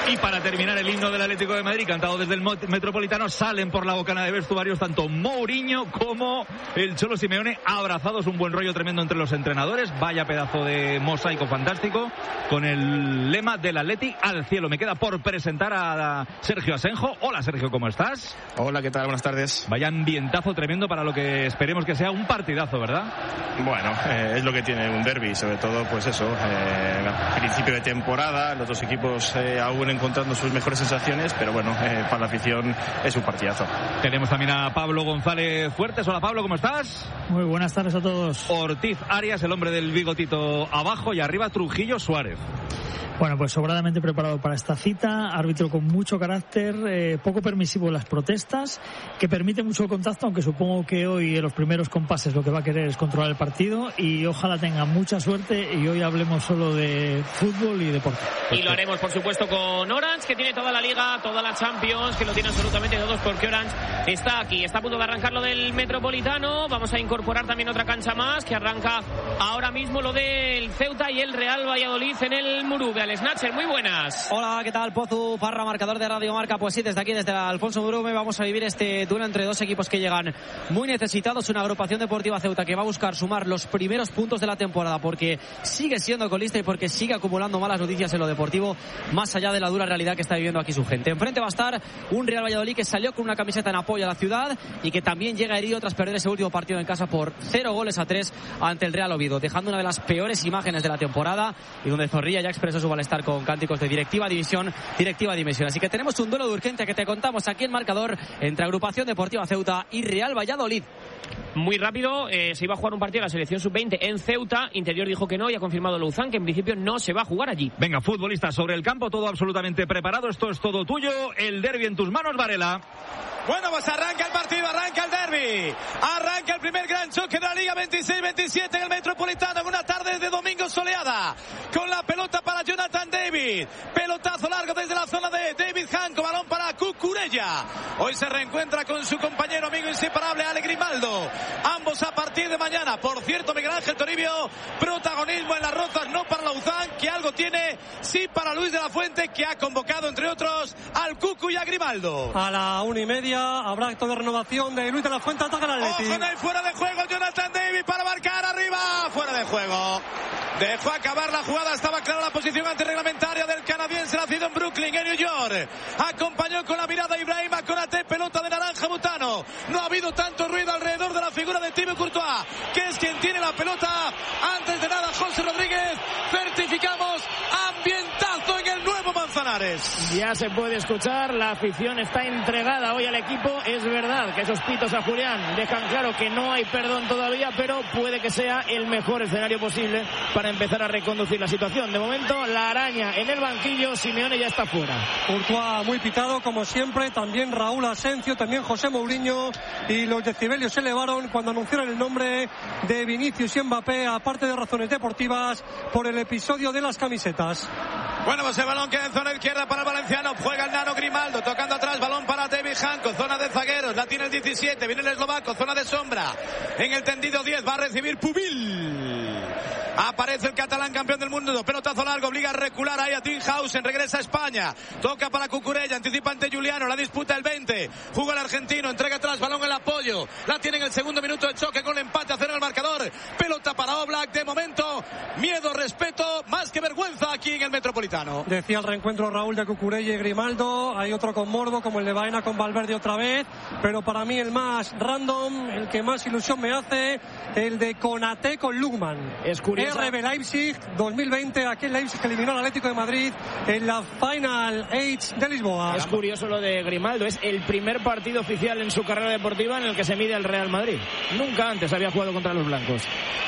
Y para terminar, el himno del Atlético de Madrid, cantado desde el Metropolitano, salen por la bocana de vestuarios tanto Mourinho como el Cholo Simeone, abrazados, un buen rollo tremendo entre los entrenadores. Vaya pedazo de mosaico fantástico, con el lema del Atleti al cielo. Me queda por presentar a Sergio Asenjo. Hola, Sergio, ¿cómo estás? Hola, ¿qué tal? Buenas tardes. Vaya ambientazo tremendo para lo que esperemos que sea un partidazo, ¿verdad? Bueno, es lo que tiene un derbi, sobre todo, pues eso, principio de temporada, los dos equipos aún encontrando sus mejores sensaciones, pero bueno, para la afición es un partidazo. Tenemos también a Pablo González Fuertes. Hola, Pablo, ¿cómo estás? Muy buenas tardes a todos. Ortiz Arias, el hombre del bigotito abajo, y arriba Trujillo Suárez. Bueno, pues sobradamente preparado para esta cita, árbitro con mucho carácter, poco permisivo en las protestas, que permite mucho el contacto, aunque supongo que hoy en los primeros compases lo que va a querer es controlar el partido, y ojalá tenga mucha suerte y hoy hablemos solo de fútbol y deporte. Y lo haremos, por supuesto, con Orange, que tiene toda la Liga, toda la Champions, que lo tiene absolutamente todos, porque Orange está aquí, está a punto de arrancar lo del Metropolitano. Vamos a incorporar también otra cancha más, que arranca ahora mismo lo del Ceuta y el Real Valladolid en el Murube. Snatcher, muy buenas. Hola, ¿qué tal? Pozu Parra, marcador de Radio Marca. Pues sí, desde aquí, desde Alfonso Murume, vamos a vivir este duelo entre dos equipos que llegan muy necesitados. Una agrupación deportiva Ceuta que va a buscar sumar los primeros puntos de la temporada, porque sigue siendo colista y porque sigue acumulando malas noticias en lo deportivo, más allá de la dura realidad que está viviendo aquí su gente. Enfrente va a estar un Real Valladolid que salió con una camiseta en apoyo a la ciudad y que también llega herido tras perder ese último partido en casa por 0-3 ante el Real Oviedo, dejando una de las peores imágenes de la temporada, y donde Zorrilla ya expresó su estar con cánticos de directiva división. Así que tenemos un duelo de urgencia que te contamos aquí en marcador entre Agrupación Deportiva Ceuta y Real Valladolid. Muy rápido, se iba a jugar un partido de la selección sub-20 en Ceuta. Interior dijo que no y ha confirmado Louzán que en principio no se va a jugar allí. Venga, futbolistas sobre el campo, todo absolutamente preparado. Esto es todo tuyo. El derbi en tus manos, Varela. Bueno, pues arranca el partido, arranca el derbi, arranca el primer gran choque de la Liga 26-27 en el Metropolitano, en una tarde de domingo soleada, con la pelota para Jonathan David, pelotazo largo desde la zona de David Janko, balón para Cucurella. Hoy se reencuentra con su compañero, amigo inseparable, Ale Grimaldo, ambos a partir de mañana. Por cierto, Miguel Ángel Toribio, protagonismo en las rozas, no para Louzán, que algo tiene, sí para Luis de la Fuente, que ha convocado entre otros al Cucu y a Grimaldo. A la 1:30 habrá acto de renovación de Luis de la Fuente, ataca el Atleti. Ojo, no hay fuera de juego, Jonathan David para marcar arriba, fuera de juego. Dejó acabar la jugada, estaba clara la posición antirreglamentaria del canadiense, nacido en Brooklyn, en New York. Acompañó con la mirada Ibrahima Konaté, pelota de naranja butano. No ha habido tanto ruido alrededor de la figura de Thibaut Courtois, que es quien tiene la pelota. Antes de nada, José Rodríguez, certificamos ambientazo en el nuevo Manzanares. Ya se puede escuchar, la afición está entregada hoy al equipo. Es verdad que esos pitos a Julián dejan claro que no hay perdón todavía, pero puede que sea el mejor escenario posible para empezar a reconducir la situación. De momento, la araña en el banquillo, Simeone ya está fuera. Courtois muy pitado, como siempre, también Raúl Asencio, también José Mourinho, y los decibelios se elevaron cuando anunciaron el nombre de Vinicius y Mbappé, aparte de razones deportivas, por el episodio de las camisetas. Bueno, pues el balón queda en zona izquierda para el valenciano, juega el nano Grimaldo, tocando atrás, balón para David Janko, zona de zagueros, la tiene el 17, viene el eslovaco, zona de sombra, en el tendido 10 va a recibir Pubil. Aparece el catalán campeón del mundo, pelotazo largo, obliga a recular ahí a Tinhausen, regresa a España, toca para Cucurella, anticipa ante Juliano, la disputa el 20, juega el argentino, entrega atrás, balón en el apoyo, la tiene en el segundo minuto de choque con el empate a 0 en el marcador, pelota para Oblak, de momento, miedo, respeto, más que vergüenza aquí en el Metropolitano. Decía el reencuentro Raúl de Cucurella y Grimaldo, hay otro con Morbo, como el de Baena con Valverde otra vez, pero para mí el más random, el que más ilusión me hace, el de Konaté con Lugman. Es curioso. RB Leipzig 2020, aquel Leipzig que eliminó al Atlético de Madrid en la Final 8 de Lisboa. Es curioso lo de Grimaldo, es el primer partido oficial en su carrera deportiva en el que se mide el Real Madrid. Nunca antes había jugado contra los blancos.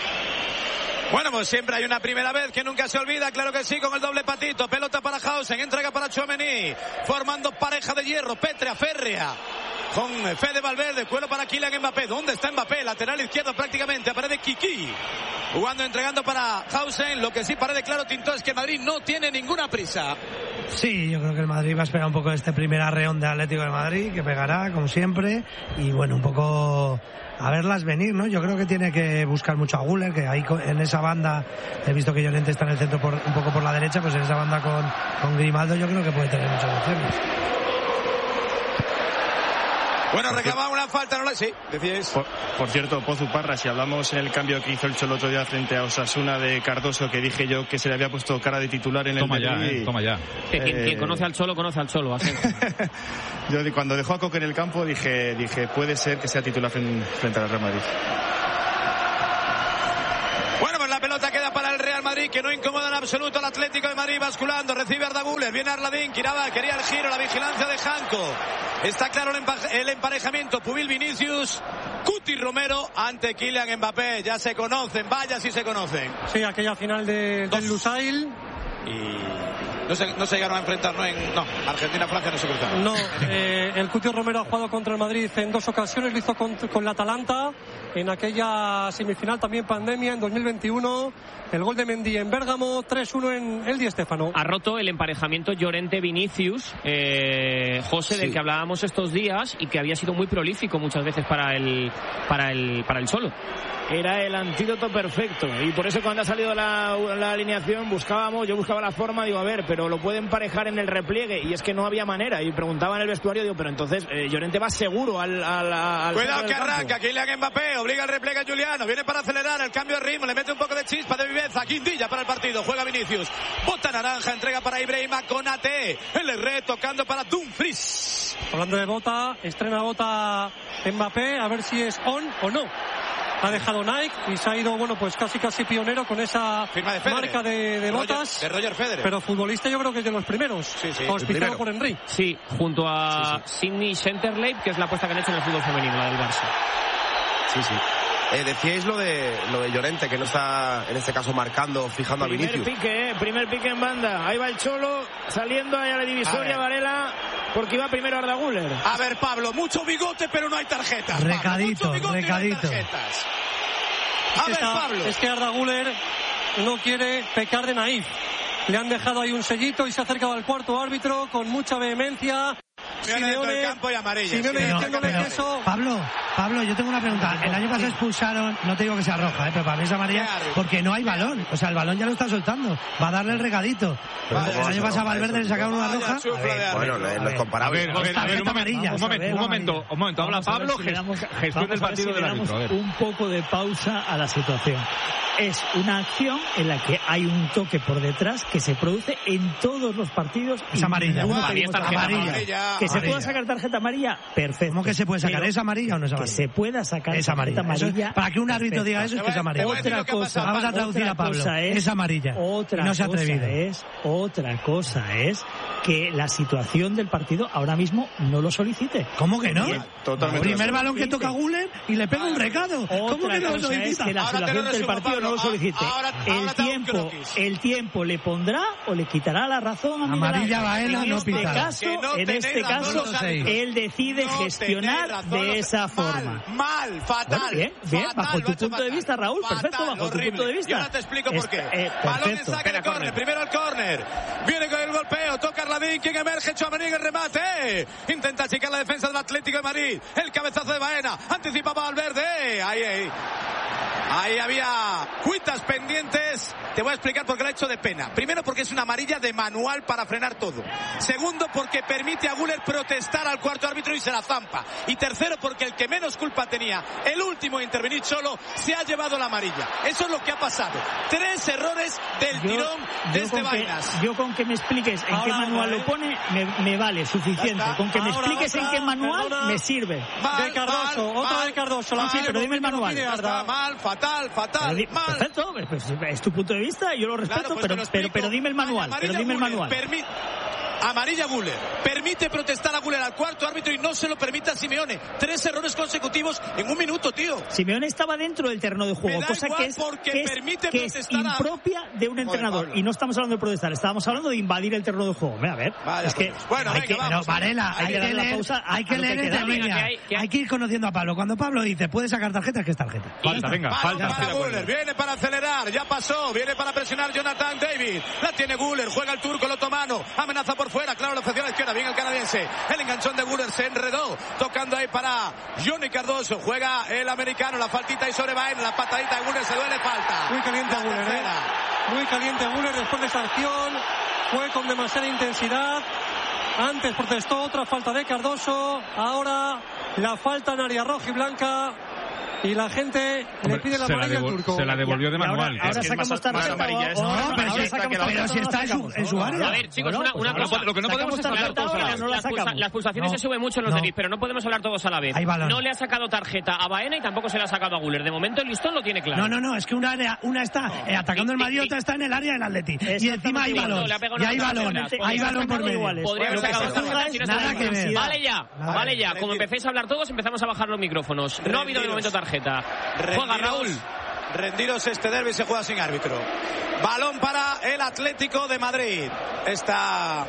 Bueno, pues siempre hay una primera vez que nunca se olvida, claro que sí, con el doble patito, pelota para Hausen, entrega para Tchouaméni, formando pareja de hierro, pétrea, férrea, con Fede Valverde, cuero para Kylian Mbappé. ¿Dónde está Mbappé? Lateral izquierdo prácticamente, aparece Kiki, jugando, entregando para Hausen. Lo que sí parece claro, Tinto, es que Madrid no tiene ninguna prisa. Sí, yo creo que el Madrid va a esperar un poco este primer arreón de Atlético de Madrid, que pegará, como siempre, y bueno, un poco a verlas venir, ¿no? Yo creo que tiene que buscar mucho a Güler, que ahí en esa banda, he visto que Llorente está en el centro un poco por la derecha, pues en esa banda con Grimaldo yo creo que puede tener muchas opciones. Bueno, reclamaba una falta, ¿no? Sí, decíais. Por cierto, Pozu Parra, si hablamos en el cambio que hizo el Cholo otro día frente a Osasuna de Cardoso, que dije yo que se le había puesto cara de titular en el derbi. Toma ya. Quien conoce al Cholo, conoce al Cholo. Yo cuando dejó a Coque en el campo dije puede ser que sea titular frente al Real Madrid. Bueno, pues la pelota queda para el Real Madrid, que no incomoda en absoluto al Atlético de Madrid, basculando, recibe Arda Güler, viene Arladín, quería el giro, la vigilancia de Janko. Está claro el emparejamiento, Pubil Vinicius, Cuti Romero ante Kylian Mbappé, ya se conocen, vaya si se conocen. Sí, aquella final del Lusail. Y no se llegaron a enfrentar, no, Argentina-Francia no se cruzaron. No, el Cuti Romero ha jugado contra el Madrid en 2 ocasiones, lo hizo con la Atalanta, en aquella semifinal también pandemia en 2021, el gol de Mendy en Bérgamo, 3-1 en el Di Stéfano. Ha roto el emparejamiento Llorente-Vinicius, José, del que hablábamos estos días y que había sido muy prolífico muchas veces para el Cholo. Era el antídoto perfecto y por eso cuando ha salido la alineación yo buscaba la forma, digo, a ver, pero lo pueden emparejar en el repliegue, y es que no había manera, y preguntaba en el vestuario, digo, pero entonces Llorente va seguro al cuidado que arranca Kylian Mbappé, obliga el repliegue a Juliano, viene para acelerar el cambio de ritmo, le mete un poco de chispa de viveza, Guindilla para el partido, juega Vinicius, bota naranja, entrega para Ibrahima Konate, el Herré tocando para Dumfries. Hablando de bota, estrena bota Mbappé, a ver si es on o no. Ha dejado Nike y se ha ido, bueno, pues casi pionero con esa marca de botas. De Roger Federer. Pero futbolista yo creo que es de los primeros. Sí, auspiciado por Henry. Sí, junto a Sidney Centerleib, que es la apuesta que han hecho en el fútbol femenino, la del Barça. Sí. Decíais lo de Llorente, que no está en este caso marcando, fijando a Vinicius. Primer pique en banda. Ahí va el Cholo, saliendo ahí a la divisoria, Varela, porque iba primero Arda Güler. A ver, Pablo, mucho bigote, pero no hay tarjetas. Recadito. Pablo. Es que Arda Güler no quiere pecar de naif. Le han dejado ahí un sellito y se ha acercado al cuarto árbitro con mucha vehemencia. Simeone, campo y amarilla. Simeone diciéndole que eso... Pablo, yo tengo una pregunta. El año pasado expulsaron, no te digo que sea roja, pero para mí es amarilla, porque no hay balón. O sea, el balón ya lo está soltando. Va a darle el regadito. El año pasado a Valverde le sacaron una roja. Bueno, no es comparable. Un momento. Habla Pablo, gestión del partido del árbitro. Un poco de pausa a la situación. Es una acción en la que hay un toque por detrás que se produce en todos los partidos. Es amarilla. Amarilla. Que se pueda sacar tarjeta amarilla, perfecto. ¿Cómo que se puede sacar? ¿Es amarilla o no es amarilla? Que se pueda sacar tarjeta amarilla. Para que un árbitro diga eso es que es amarilla. Otra cosa. Vamos a traducir a Pablo. Es amarilla. No se ha atrevido. Otra cosa es que la situación del partido ahora mismo no lo solicite. ¿Cómo que no? Totalmente. Primer balón que toca Güler y le pega un recado. ¿Cómo que no lo solicita? Es que la situación del partido no lo solicite. El tiempo le pondrá o le quitará la razón a amarilla Baena, no pitará. En este caso, él decide gestionar de esa forma. Fatal. Bien, bajo tu punto de vista, Raúl, perfecto, bajo tu punto de vista. Y ahora te explico por qué. Balón en saque de córner, primero el córner. Viene con el golpeo, toca Arladín, quien emerge, Tchouaméni en el remate. Intenta achicar la defensa del Atlético de Madrid. El cabezazo de Baena, anticipaba Valverde. Ahí había cuitas pendientes. Te voy a explicar por qué lo ha hecho de pena. Primero, porque es una amarilla de manual para frenar todo. Segundo, porque permite a Güler protestar al cuarto árbitro y se la zampa. Y tercero, porque el que menos culpa tenía, el último a intervenir Cholo, se ha llevado la amarilla. Eso es lo que ha pasado. 3 errores del tirón de Vainas. Yo con que me expliques en qué manual lo pone, me vale, suficiente. Con que me expliques en qué manual, me sirve. De Cardoso, otra de Cardoso. Sí, pero dime el manual. Fatal. Perfecto, pues es tu punto de vista, yo lo respeto, pero dime el manual. Amarilla Güler. Permite protestar a Güler al cuarto árbitro y no se lo permite a Simeone. 3 errores consecutivos en un minuto, tío. Simeone estaba dentro del terreno de juego, cosa que es impropia de un entrenador. Joder, y no estamos hablando de protestar, estábamos hablando de invadir el terreno de juego. A ver, es que bueno, Varela, hay que leer esta línea. Hay que ir conociendo a Pablo. Cuando Pablo dice, puede sacar tarjeta, es que es tarjeta. Falta para Güler, viene para acelerar, ya pasó, viene para presionar Jonathan David. La tiene Güler, juega el turco, lo toma mano, amenaza por fuera, claro, la ofensiva izquierda, bien el canadiense, el enganchón de Guller se enredó, tocando ahí para Johnny Cardoso, juega el americano, la faltita y sobre Baena, la patadita de Guller, se duele, falta. Muy caliente Guller, muy caliente Guller después de esa acción, fue con demasiada intensidad. Antes protestó otra falta de Cardoso, ahora la falta en área roja y blanca y la gente le pide la amarilla al turco. Se la devolvió de manual. Ahora sacamos tarjeta. Pero si está en su área. A ver, chicos, una cosa. Lo que no podemos es hablar todos a la vez. Las pulsaciones se suben mucho en los denis, pero no podemos hablar todos a la vez. No le ha sacado tarjeta a Baena y tampoco se le ha sacado a Guller. De momento el listón lo tiene claro. No, es que una está atacando el Madrid, otra está en el área del Atleti. Y encima hay balón. Y hay balón por medio. Podría haber sacado tarjeta. Nada que ver. Vale ya. Como empecéis a hablar todos, empezamos a bajar los micrófonos. No ha habido de momento tarjeta. Juega Raúl. Rendiros, este derbi se juega sin árbitro. Balón para el Atlético de Madrid. Esta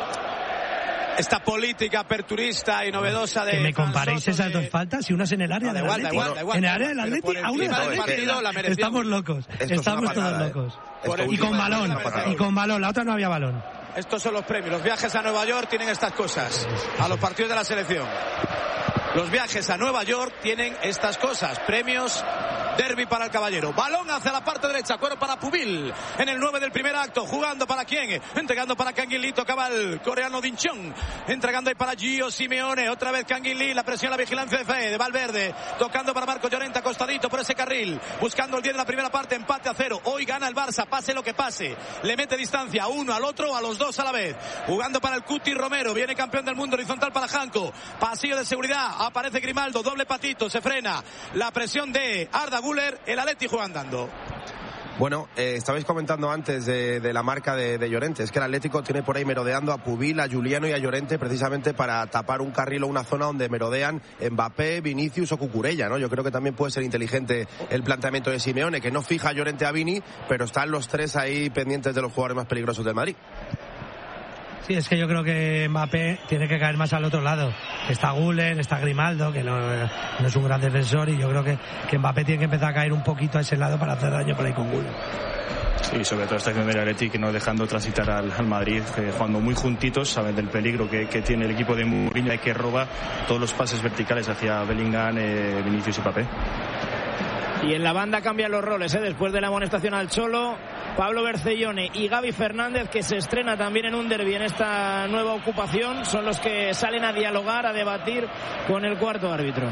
política aperturista y novedosa de... Que me comparéis esas dos faltas, si una es en el área del Atleti. En el área del Atleti, a una estamos locos. Estamos todos locos. Y con balón, la otra no había balón. Estos son los premios. Los viajes a Nueva York tienen estas cosas. A los partidos de la selección. Los viajes a Nueva York tienen estas cosas. Premios, derbi para el caballero. Balón hacia la parte derecha, cuero para Pubil. En el 9 del primer acto, jugando para quién, entregando para Canguilí, tocaba el coreano Dinchón. Entregando ahí para Gio Simeone, otra vez Canguilí, la presión, la vigilancia de Valverde. Tocando para Marco Llorente, acostadito por ese carril. Buscando el 10 de la primera parte, empate a 0. Hoy gana el Barça, pase lo que pase. Le mete distancia a uno, al otro, a los dos a la vez. Jugando para el Cuti Romero, viene campeón del mundo, horizontal para Janko. Pasillo de seguridad. Aparece Grimaldo, doble patito, se frena la presión de Arda Güler, el Atleti juega andando. Bueno, estabais comentando antes de la marca de Llorente, es que el Atlético tiene por ahí merodeando a Pubil, a Juliano y a Llorente precisamente para tapar un carril o una zona donde merodean Mbappé, Vinicius o Cucurella, ¿no? Yo creo que también puede ser inteligente el planteamiento de Simeone, que no fija a Llorente a Vini, pero están los tres ahí pendientes de los jugadores más peligrosos del Madrid. Sí, es que yo creo que Mbappé tiene que caer más al otro lado. Está Güler, está Grimaldo, que no es un gran defensor, y yo creo que Mbappé tiene que empezar a caer un poquito a ese lado para hacer daño por ahí con Güler. Sí, sobre todo esta acción del Atleti, que no dejando transitar al Madrid, jugando muy juntitos, saben del peligro que tiene el equipo de Mourinho, y que roba todos los pases verticales hacia Bellingham, Vinicius y Mbappé. Y en la banda cambian los roles, después de la amonestación al Cholo, Pablo Bercellone y Gaby Fernández, que se estrena también en un derbi en esta nueva ocupación, son los que salen a dialogar, a debatir con el cuarto árbitro.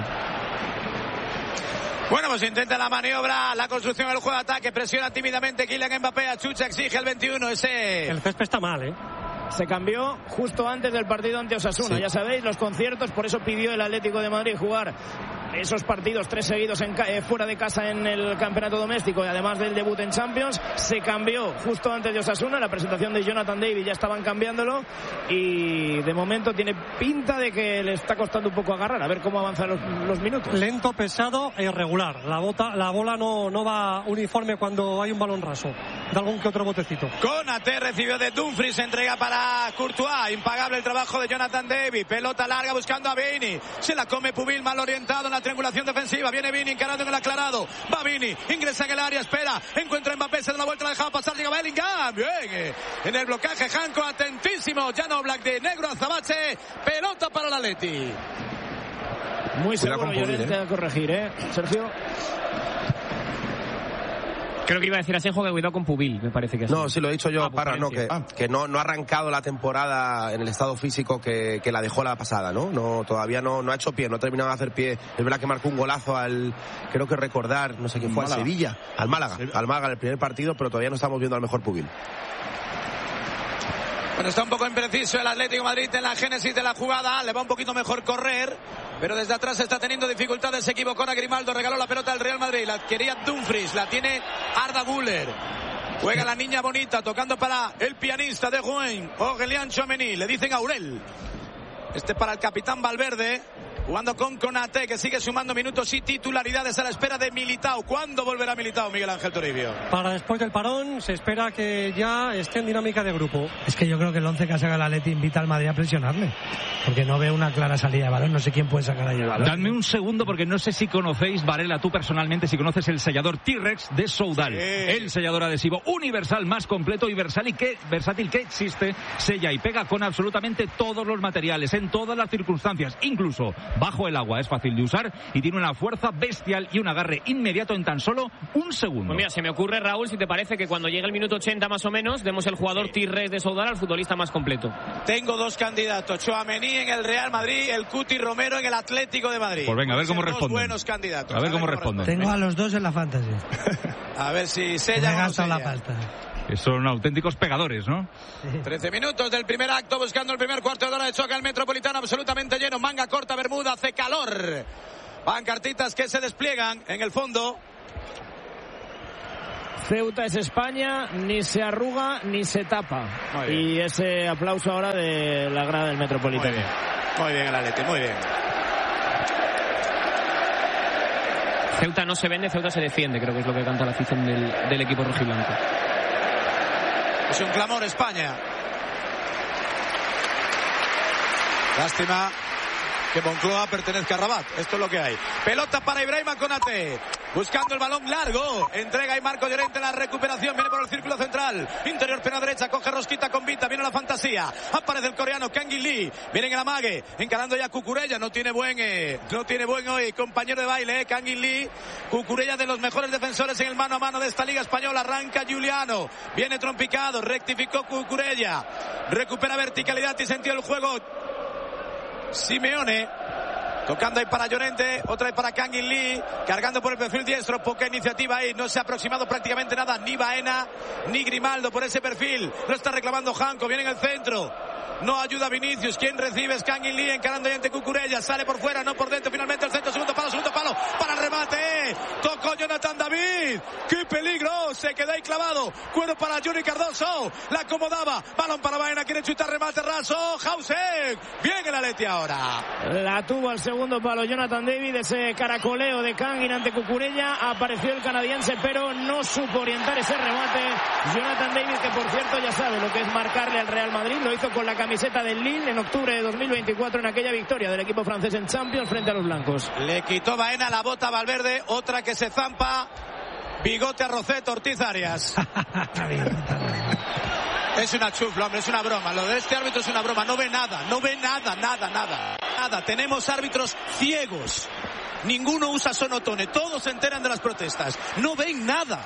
Bueno, pues intenta la maniobra, la construcción del juego de ataque, presiona tímidamente Kylian Mbappé, Achucha exige el 21, El césped está mal, Se cambió justo antes del partido ante Osasuna, sí. Ya sabéis, los conciertos, por eso pidió el Atlético de Madrid jugar esos partidos 3 seguidos fuera de casa en el campeonato doméstico y además del debut en Champions. Se cambió justo antes de Osasuna, la presentación de Jonathan David ya estaban cambiándolo y de momento tiene pinta de que le está costando un poco agarrar, a ver cómo avanzan los minutos. Lento, pesado e irregular. La bola no va uniforme cuando hay un balón raso, de algún que otro botecito. Konate recibió de Dumfries, entrega para Courtois, impagable el trabajo de Jonathan David, pelota larga buscando a Vini, se la come Pubil, mal orientado en la triangulación defensiva, viene Vini encarando en el aclarado, va Vini, ingresa en el área, espera, encuentra a Mbappé, se da la vuelta, la dejaba pasar, llega Bellingham, bien, en el blocaje Janko, atentísimo, Jan Oblak de negro azabache, pelota para el Atleti. Muy seguro Llorente a corregir, Sergio. Creo que iba a decir Asenjo que cuidado con Pubil, me parece que es. No, sí lo he dicho yo, Parra, no, que no ha arrancado la temporada en el estado físico que la dejó la pasada, ¿no? Todavía no ha hecho pie, no ha terminado de hacer pie. Es verdad que marcó un golazo creo que recordar, no sé quién fue, al Sevilla, al Málaga en el primer partido, pero todavía no estamos viendo al mejor Pubil. Bueno, está un poco impreciso el Atlético de Madrid en la génesis de la jugada, le va un poquito mejor correr, pero desde atrás está teniendo dificultades, se equivocó a Grimaldo, regaló la pelota al Real Madrid, la quería Dumfries, la tiene Arda Güler, juega la niña bonita, tocando para el pianista de Rouen, Aurélien Tchouameni, le dicen Aurel, para el capitán Valverde, jugando con Konaté, que sigue sumando minutos y titularidades a la espera de Militao. ¿Cuándo volverá Militao, Miguel Ángel Toribio? Para después del parón, se espera que ya esté en dinámica de grupo. Es que yo creo que el 11 que ha sacado el Atleti invita al Madrid a presionarle, porque no veo una clara salida de balón. No sé quién puede sacar ahí el balón. Dadme un segundo, porque no sé si conocéis, Varela, tú personalmente, si conoces el sellador T-Rex de Soudal. Sí. El sellador adhesivo universal más completo y versátil que existe. Sella y pega con absolutamente todos los materiales, en todas las circunstancias, incluso bajo el agua. Es fácil de usar y tiene una fuerza bestial y un agarre inmediato en tan solo un segundo. Pues mira, se me ocurre, Raúl, si te parece que cuando llegue el minuto 80 más o menos, demos el jugador T-Rex de Soudal al futbolista más completo. Tengo dos candidatos, Tchouaméni en el Real Madrid, el Cuti Romero en el Atlético de Madrid. Pues venga, a ver cómo responden. Buenos candidatos. A ver cómo responden. Tengo a los dos en la fantasy. A ver si Sella. Me he gastado la pasta. Son auténticos pegadores, ¿no? 13 minutos del primer acto, buscando el primer cuarto de hora de choque al Metropolitano, absolutamente lleno, manga corta, bermuda, hace calor. Pancartitas que se despliegan en el fondo. Ceuta es España, ni se arruga ni se tapa. Y ese aplauso ahora de la grada del Metropolitano. Muy bien el Atleti, muy bien. Ceuta no se vende, Ceuta se defiende, creo que es lo que canta la afición del equipo rojiblanco. Es un clamor España. Lástima que Moncloa pertenezca a Rabat. Esto es lo que hay. Pelota para Ibrahima Konaté. Buscando el balón largo. Entrega y Marco Llorente la recuperación. Viene por el círculo central. Interior pena derecha. Coge rosquita con Vita. Viene la fantasía. Aparece el coreano Kangin Lee. Viene en el amague. Encarando ya Cucurella. No tiene buen hoy compañero de baile. Kangin Lee. Cucurella de los mejores defensores en el mano a mano de esta Liga Española. Arranca Giuliano. Viene trompicado. Rectificó Cucurella. Recupera verticalidad y sentido del juego. Simeone, tocando ahí para Llorente, otra vez para Kangin Lee, cargando por el perfil diestro, poca iniciativa ahí, no se ha aproximado prácticamente nada, ni Baena, ni Grimaldo por ese perfil, lo está reclamando Janko, viene en el centro, no ayuda Vinicius, quien recibe es Kangin Lee, encarando ahí ante Cucurella, sale por fuera, no por dentro, finalmente el centro, segundo palo, para el remate, tocó Jonathan David, qué peligro, se queda ahí clavado, cuero para Johnny Cardoso, la acomodaba, balón para Baena, quiere chutar, remate raso, Hausen, bien el Atleti ahora. La tuvo al segundo palo Jonathan David, ese caracoleo de Kangin ante Cucurella, apareció el canadiense pero no supo orientar ese remate. Jonathan David, que por cierto ya sabe lo que es marcarle al Real Madrid, lo hizo con la camiseta del Lille en octubre de 2024 en aquella victoria del equipo francés en Champions frente a los blancos. Le quitó Baena la bota a Valverde, otra que se zampa, bigote a Rocet, Ortiz Arias. Es una chufla, hombre, es una broma. Lo de este árbitro es una broma. No ve nada. Tenemos árbitros ciegos. Ninguno usa sonotone. Todos se enteran de las protestas. No ven nada.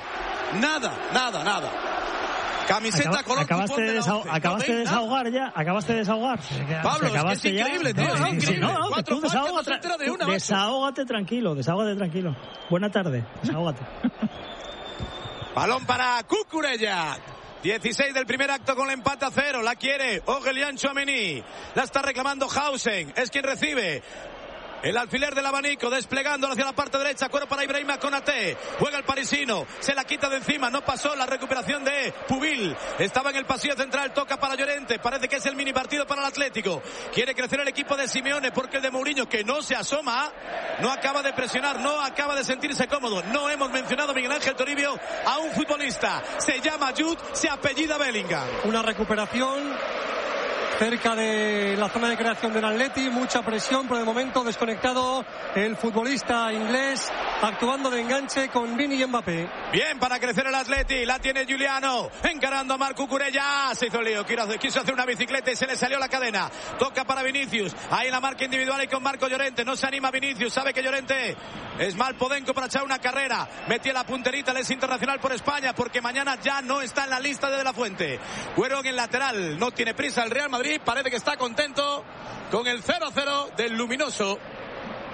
Camiseta color acabaste de desahogar ya. Acabaste de desahogar. Pablo, es que es increíble, tío. No, increíble. No, tú desahógate tranquilo. Buena tarde. Desahógate. Balón para Cucurella. 16 del primer acto con el empate a 0. La quiere Aurélien Tchouaméni. La está reclamando Hausen. Es quien recibe. El alfiler del abanico, desplegándolo hacia la parte derecha, cuero para Ibrahima Konaté, juega el parisino, se la quita de encima, no pasó la recuperación de Pubil, estaba en el pasillo central, toca para Llorente, parece que es el mini partido para el Atlético, quiere crecer el equipo de Simeone, porque el de Mourinho, que no se asoma, no acaba de presionar, no acaba de sentirse cómodo. No hemos mencionado, Miguel Ángel Toribio, a un futbolista, se llama Jude, se apellida Bellingham. Una recuperación cerca de la zona de creación del Atleti, mucha presión por el momento, desconectado el futbolista inglés, actuando de enganche con Vini y Mbappé. Bien para crecer el Atleti, la tiene Giuliano, encarando a Marco Cucurella, se hizo el lío, quiso hacer una bicicleta y se le salió la cadena, toca para Vinicius, ahí la marca individual y con Marco Llorente, no se anima Vinicius, sabe que Llorente es mal podenco para echar una carrera, metía la punterita, es internacional por España, porque mañana ya no está en la lista de la Fuente. Cuero en el lateral, no tiene prisa el Real Madrid, parece que está contento con el 0-0 del luminoso.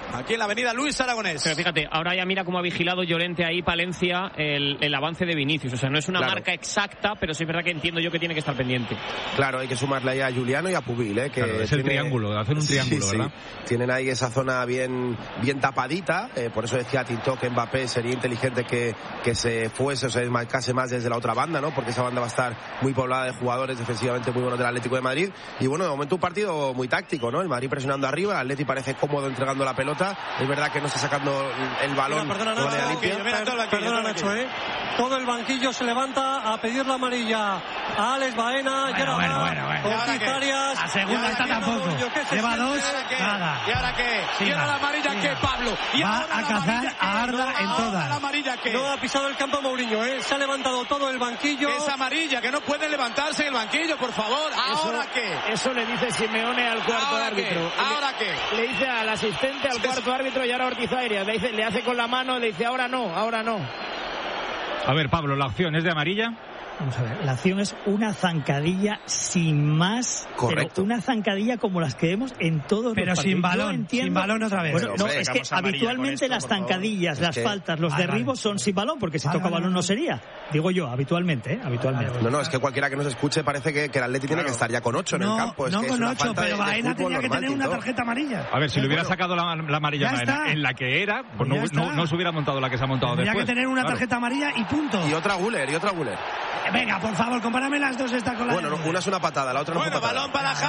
aquí en la avenida Luis Aragonés. Pero fíjate, ahora ya mira cómo ha vigilado Llorente ahí, Palencia, el avance de Vinicius. O sea, no es una marca exacta, pero sí es verdad que entiendo yo que tiene que estar pendiente. Claro, hay que sumarle ahí a Juliano y a Pubil, que claro, es el triángulo, hacen un triángulo, sí, ¿verdad? Sí. Tienen ahí esa zona bien tapadita, por eso decía Tintó que Mbappé sería inteligente que se fuese o se desmarcase más desde la otra banda, ¿no? Porque esa banda va a estar muy poblada de jugadores defensivamente muy buenos del Atlético de Madrid. Y bueno, de momento un partido muy táctico, ¿no? El Madrid presionando arriba, el Atleti parece cómodo entregando la pelota. Es verdad que no está sacando el balón. Perdona, Nacho, todo el banquillo se levanta a pedir la amarilla a Alex Baena. Bueno. A segunda está tampoco. Lleva 2, nada. ¿Y ahora qué? ¿Y ahora la amarilla qué, Pablo? ¿Y va a cazar a Arda en todas. ¿La amarilla qué? No ha pisado el campo Mourinho, se ha levantado todo el banquillo. Es amarilla, que no puede levantarse en el banquillo, por favor. ¿Ahora qué? Eso le dice Simeone al cuarto árbitro. ¿Ahora qué? Le dice al asistente, al cuarto árbitro y ahora a Ortiz Arias. Le hace con la mano, le dice ahora no. A ver, Pablo, ¿la opción es de amarilla? Vamos a ver, la acción es una zancadilla sin más. Correcto. Pero una zancadilla como las que vemos en todos pero los partidos. Sin balón otra vez. Bueno, no, es que habitualmente las zancadillas, las faltas, los derribos son sin balón, porque si toca balón no sería. Digo yo, habitualmente. No, es que cualquiera que nos escuche parece que el Atleti tiene que estar ya con 8 en el campo. No con 8, pero Baena tenía que tener una tarjeta amarilla. A ver, si le hubiera sacado la amarilla Baena en la que era, pues no se hubiera montado la que se ha montado después. Tenía que tener una tarjeta amarilla y punto. Y otra Guller. Venga, por favor, compárame las dos esta con la. Bueno, una es una patada, la otra no es una patada. Balón para